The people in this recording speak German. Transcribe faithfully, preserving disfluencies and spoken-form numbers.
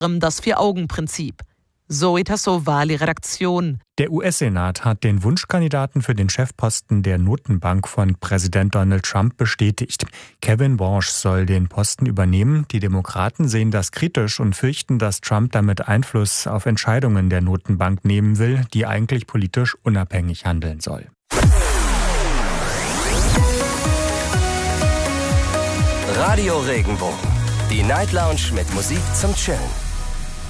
das Vier-Augen-Prinzip. Zoe Tassovali, Redaktion. Der U S-Senat hat den Wunschkandidaten für den Chefposten der Notenbank von Präsident Donald Trump bestätigt. Kevin Warsh soll den Posten übernehmen. Die Demokraten sehen das kritisch und fürchten, dass Trump damit Einfluss auf Entscheidungen der Notenbank nehmen will, die eigentlich politisch unabhängig handeln soll. Radio Regenbogen, die Night Lounge mit Musik zum Chillen.